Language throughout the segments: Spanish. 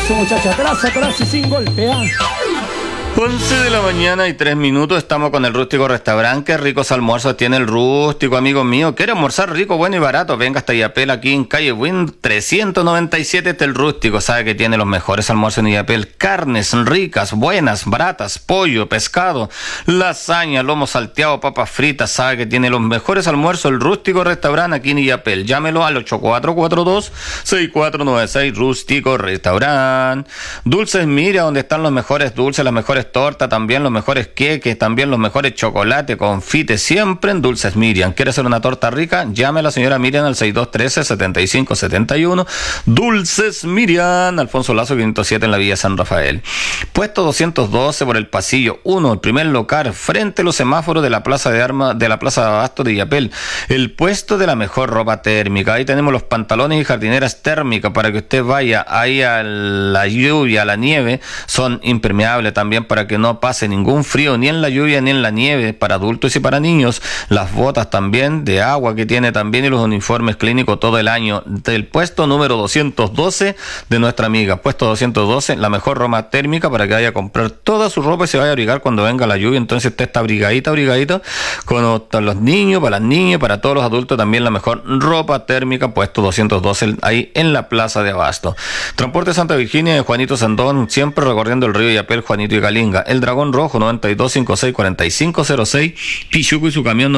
eso, muchachos. Atrás y sin golpear. 11 de la mañana y 3 minutos, estamos con el Rústico Restaurante. Qué ricos almuerzos tiene el Rústico, amigo mío. ¿Quiere almorzar rico, bueno y barato? Venga hasta Illapel, aquí en calle Win 397, está el Rústico. Sabe que tiene los mejores almuerzos en Illapel. Carnes ricas, buenas, baratas, pollo, pescado, lasaña, lomo salteado, papas fritas. Sabe que tiene los mejores almuerzos el Rústico Restaurante aquí en Illapel. Llámelo al 8442-6496, Rústico Restaurante. Dulces Mira, donde están los mejores dulces, las mejores tortas, también los mejores queques, también los mejores chocolates, confites, siempre en Dulces Miriam. ¿Quiere hacer una torta rica? Llame a la señora Miriam al 6213-7571. Dulces Miriam, Alfonso Lazo 507 en la Villa San Rafael. Puesto 212 por el pasillo 1, el primer local, frente a los semáforos de la Plaza de Armas, de la Plaza de Abasto de Illapel. El puesto de la mejor ropa térmica. Ahí tenemos los pantalones y jardineras térmicas para que usted vaya ahí a la lluvia, a la nieve. Son impermeables también para que no pase ningún frío ni en la lluvia ni en la nieve, para adultos y para niños. Las botas también de agua que tiene también, y los uniformes clínicos todo el año. Del puesto número 212 de nuestra amiga, puesto 212, la mejor ropa térmica para que vaya a comprar toda su ropa y se vaya a abrigar cuando venga la lluvia. Entonces usted está abrigadito con los niños, para las niñas, para todos los adultos también la mejor ropa térmica, puesto 212 ahí en la Plaza de Abasto. Transporte Santa Virginia de Juanito Sandón, siempre recorriendo el río Illapel, Juanito y Galinga. El Dragón Rojo 9256-4506, Pichuco y su camión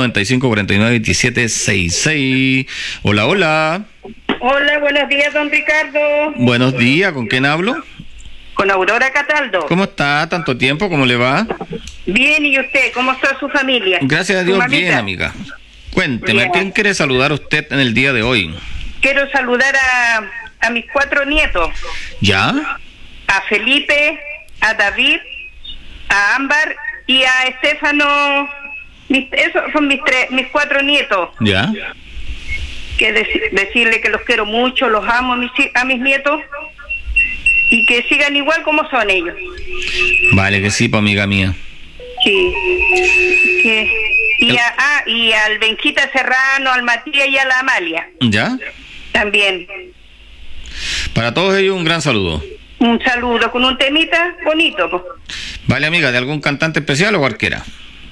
9549-2766. Hola. Hola, buenos días, don Ricardo. Buenos días, ¿con quién hablo? Con Aurora Cataldo. ¿Cómo está? ¿Tanto tiempo? ¿Cómo le va? Bien, ¿y usted? ¿Cómo está su familia? Gracias a Dios, bien, amiga. Cuénteme, Bien. ¿a quién quiere saludar usted en el día de hoy? Quiero saludar a mis 4 nietos. ¿Ya? A Felipe, a David, a Ámbar y a Estefano. Esos son mis 4 nietos. ¿Ya? Que decirle que los quiero mucho, los amo a mis nietos, y que sigan igual como son ellos. Vale, que sí, pues, amiga mía. Sí. Y al Benjita Serrano, al Matías y a la Amalia. ¿Ya? También. Para todos ellos un gran saludo. Un saludo con un temita bonito, pues. Vale, amiga, ¿de algún cantante especial o cualquiera?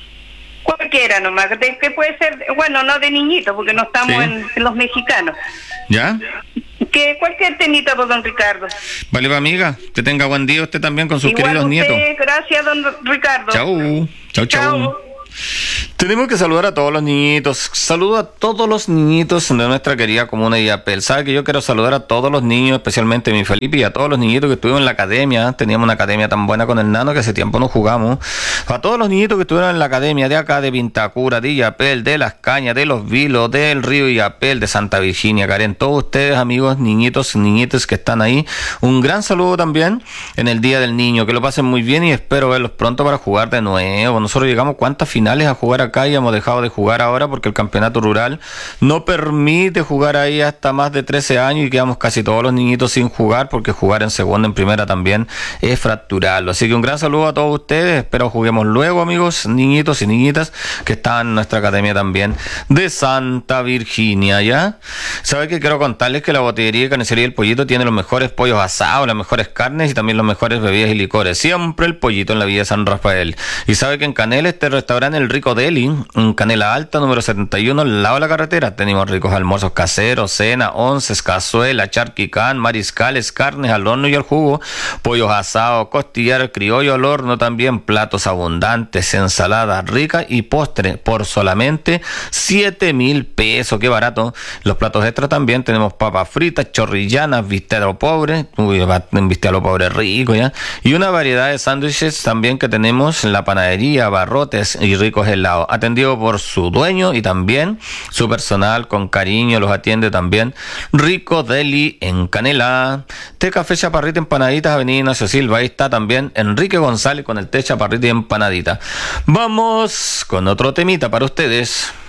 Cualquiera nomás, que puede ser, bueno, no de niñito, porque no estamos Sí. en los mexicanos. ¿Ya? Que cualquier temita, pues, don Ricardo. Vale, pues, amiga, que tenga buen día usted también con sus Igual queridos usted, nietos. gracias, don Ricardo. Chau. Chau. Tenemos que saludar a todos los niñitos. Saludo a todos los niñitos de nuestra querida comuna de Illapel. Sabe que yo quiero saludar a todos los niños, especialmente a mi Felipe y a todos los niñitos que estuvieron en la academia. Teníamos una academia tan buena con el nano que hace tiempo no jugamos. A todos los niñitos que estuvieron en la academia de acá, de Vintacura, de Illapel, de Las Cañas, de Los Vilos, del río Illapel, de Santa Virginia, Karen. Todos ustedes, amigos, niñitos, niñitas que están ahí. Un gran saludo también en el Día del Niño. Que lo pasen muy bien y espero verlos pronto para jugar de nuevo. Nosotros llegamos cuántas finales a jugar acá y hemos dejado de jugar ahora porque el campeonato rural no permite jugar ahí hasta más de 13 años y quedamos casi todos los niñitos sin jugar, porque jugar en segunda, en primera también es fracturarlo. Así que un gran saludo a todos ustedes, espero juguemos luego, amigos, niñitos y niñitas que están en nuestra academia también de Santa Virginia. ¿Ya? ¿Sabe que quiero contarles que la botillería y carnicería El Pollito tiene los mejores pollos asados, las mejores carnes y también las mejores bebidas y licores? Siempre El Pollito en la Villa San Rafael. Y sabe que en Canela este restaurante El Rico Deli, en Canela Alta, número 71, al lado de la carretera, tenemos ricos almuerzos caseros, cena, onces, cazuela, charquicán, mariscales, carnes al horno y al jugo, pollos asados, costillar criollo al horno, también platos abundantes, ensalada rica y postre por solamente 7,000 pesos. Qué barato. Los platos extras también tenemos papas fritas, chorrillanas, bistec a lo pobre, bistec a lo pobre rico, ¿ya? Y una variedad de sándwiches también que tenemos en la panadería, barrotes y ricos helados, atendido por su dueño y también su personal con cariño los atiende también. Rico Deli en Canela. Té Café Chaparrita Empanaditas, Avenida Ignacio Silva. Ahí está también Enrique González con el té Chaparrita y Empanadita. Vamos con otro temita para ustedes.